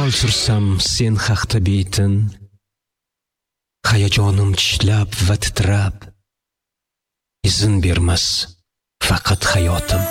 Misol sursam sen haqda beytin, hayajonim tishlab va titrab, izin bermas faqat hayotim.